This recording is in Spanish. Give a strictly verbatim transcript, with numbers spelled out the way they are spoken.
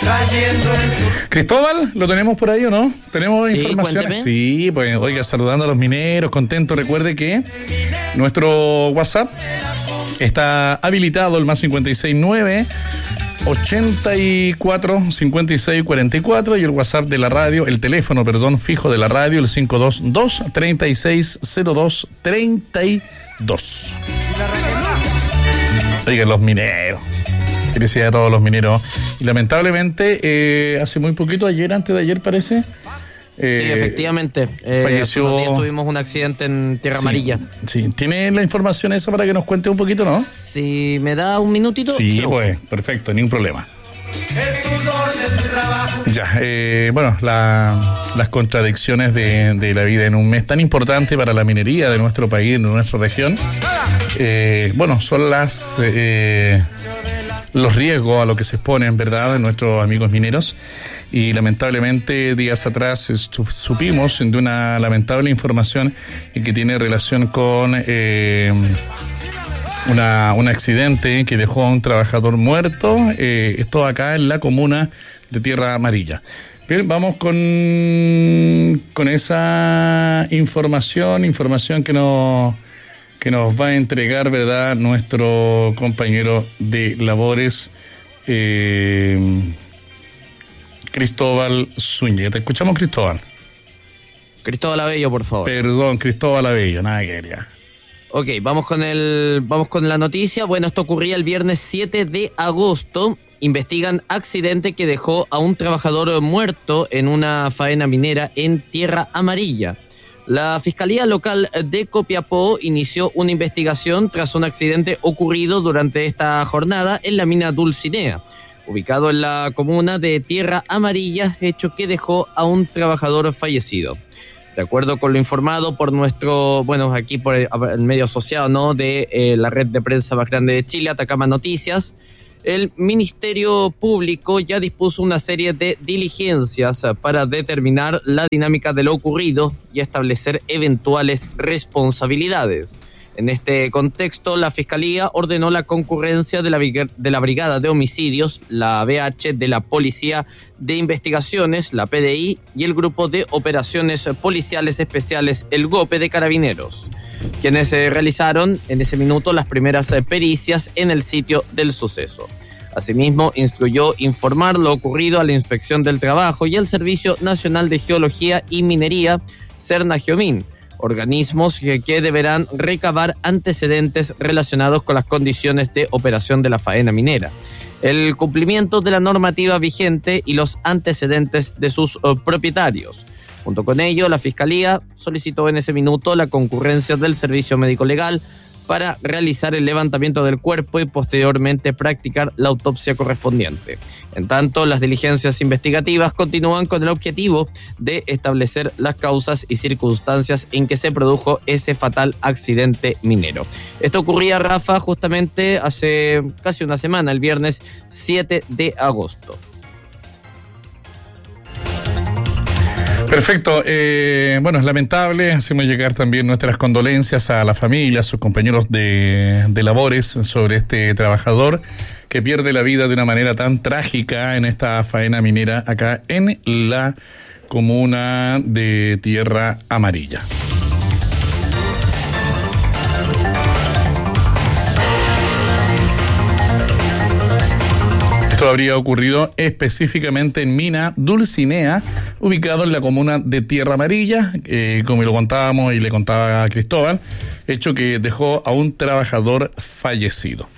Cristóbal, ¿lo tenemos por ahí o no? ¿Tenemos sí, informaciones? Cuénteme. Sí, pues oiga, saludando a los mineros, contento. Recuerde que nuestro WhatsApp está habilitado, el más cincuenta y seis nueve ochenta y cuatro cincuenta y seis cuarenta y cuatro, y el WhatsApp de la radio, el teléfono, perdón, fijo de la radio, el cinco dos dos, treinta y seis cero dos, treinta y dos. Oigan, los mineros. Felicidades a todos los mineros. Y lamentablemente, eh, hace muy poquito, ayer, antes de ayer parece. Eh, Sí, efectivamente. Eh, falleció. Hace unos días tuvimos un accidente en Tierra sí, Amarilla. Sí, ¿tiene la información esa para que nos cuente un poquito, no? Si me da un minutito. Sí, se lo- pues, perfecto, ningún problema. Ya, eh, bueno, la, las contradicciones de, de la vida en un mes tan importante para la minería de nuestro país, de nuestra región, eh, bueno, son las eh, los riesgos a los que se exponen, ¿verdad?, nuestros amigos mineros. Y lamentablemente días atrás supimos de una lamentable información que tiene relación con eh, Una, un accidente que dejó a un trabajador muerto, eh, esto acá en la comuna de Tierra Amarilla. Bien, vamos con, con esa información, información que nos, que nos va a entregar, ¿verdad?, nuestro compañero de labores, eh, Cristóbal Zúñiga. Te escuchamos, Cristóbal. Cristóbal Abello, por favor. Perdón, Cristóbal Abello, nada que ver ya. Ok, vamos con el, vamos con la noticia. Bueno, esto ocurría el viernes siete de agosto. Investigan accidente que dejó a un trabajador muerto en una faena minera en Tierra Amarilla. La Fiscalía Local de Copiapó inició una investigación tras un accidente ocurrido durante esta jornada en la mina Dulcinea, ubicado en la comuna de Tierra Amarilla, hecho que dejó a un trabajador fallecido. De acuerdo con lo informado por nuestro, bueno, aquí por el, el medio asociado, ¿no?, de eh, la red de prensa más grande de Chile, Atacama Noticias, el Ministerio Público ya dispuso una serie de diligencias para determinar la dinámica de lo ocurrido y establecer eventuales responsabilidades. En este contexto, la Fiscalía ordenó la concurrencia de la, de la Brigada de Homicidios, la B H de la Policía de Investigaciones, la P D I, y el Grupo de Operaciones Policiales Especiales, el GOPE de Carabineros, quienes eh, realizaron en ese minuto las primeras eh, pericias en el sitio del suceso. Asimismo, instruyó informar lo ocurrido a la Inspección del Trabajo y al Servicio Nacional de Geología y Minería, Serna-Geomin, organismos que, que deberán recabar antecedentes relacionados con las condiciones de operación de la faena minera, el cumplimiento de la normativa vigente y los antecedentes de sus uh, propietarios. Junto con ello, la Fiscalía solicitó en ese minuto la concurrencia del Servicio Médico Legal para realizar el levantamiento del cuerpo y posteriormente practicar la autopsia correspondiente. En tanto, las diligencias investigativas continúan con el objetivo de establecer las causas y circunstancias en que se produjo ese fatal accidente minero. Esto ocurría, Rafa, justamente hace casi una semana, el viernes siete de agosto. Perfecto, eh, bueno, es lamentable, hacemos llegar también nuestras condolencias a la familia, a sus compañeros de, de labores sobre este trabajador que pierde la vida de una manera tan trágica en esta faena minera acá en la comuna de Tierra Amarilla. Esto habría ocurrido específicamente en Mina Dulcinea, ubicado en la comuna de Tierra Amarilla, eh, como lo contábamos y le contaba a Cristóbal, hecho que dejó a un trabajador fallecido.